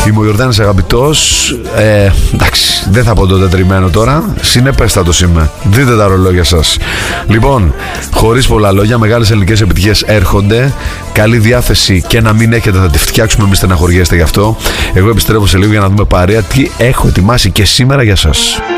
Είμαι ο Ιορδάνης Αγαπητός. Εντάξει, δεν θα πω το τετριμένο τώρα. Συνεπέστατος είμαι. Δείτε τα ρολόγια σας. Λοιπόν, χωρίς πολλά λόγια, μεγάλες ελληνικές επιτυχίες έρχονται. Καλή διάθεση και να μην έχετε, θα τη φτιάξουμε. Μην στεναχωριέστε γι' αυτό. Εγώ επιστρέφω σε λίγο για να δούμε παρέα τι έχω ετοιμάσει και σήμερα για σας.